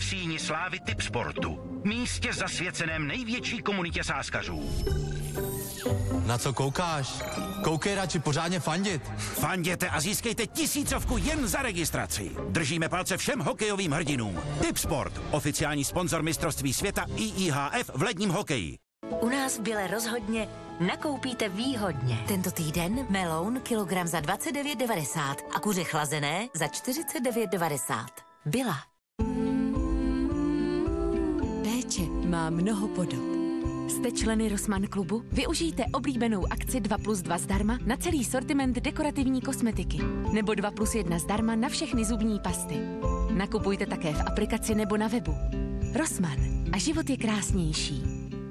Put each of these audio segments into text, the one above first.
síni slávy Tipsportu. Místě zasvěceném největší komunitě sázkařů. Na co koukáš? Koukej radši pořádně fandit. Fanděte a získejte 1000 jen za registraci. Držíme palce všem hokejovým hrdinům. Tipsport, oficiální sponzor mistrovství světa IIHF v ledním hokeji. U nás v Bile rozhodně nakoupíte výhodně. Tento týden meloun kilogram za 29,90 a kuře chlazené za 49,90. Bila. Péče má mnoho podob. Jste členy Rossmann klubu? Využijte oblíbenou akci 2+2 zdarma na celý sortiment dekorativní kosmetiky. Nebo 2+1 zdarma na všechny zubní pasty. Nakupujte také v aplikaci nebo na webu. Rossmann. A život je krásnější.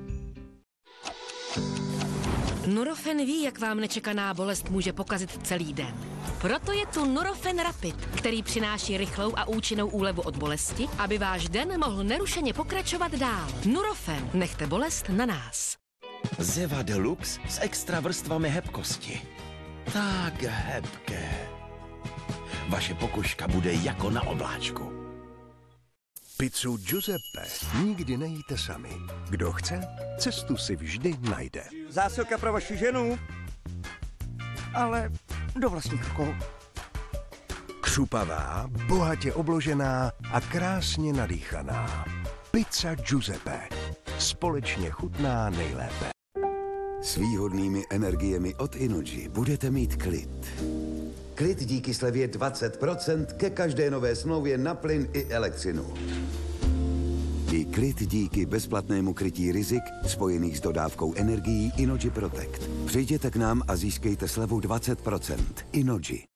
Nurofen ví, jak vám nečekaná bolest může pokazit celý den. Proto je tu Nurofen Rapid, který přináší rychlou a účinnou úlevu od bolesti, aby váš den mohl nerušeně pokračovat dál. Nurofen, nechte bolest na nás. Zeva Deluxe s extra vrstvami hebkosti. Tak hebké. Vaše pokožka bude jako na obláčku. Pizzu Giuseppe nikdy nejíte sami. Kdo chce, cestu si vždy najde. Zásilka pro vaši ženu, ale do vlastních rukou. Křupavá, bohatě obložená a krásně nadýchaná. Pizza Giuseppe. Společně chutná nejlépe. S výhodnými energiemi od Innogy budete mít klid. Klid díky slevě 20% ke každé nové smlouvě na plyn i elektřinu. I klid díky bezplatnému krytí rizik spojených s dodávkou energií Innogy Protect. Přijděte k nám a získejte slevu 20%. Innogy.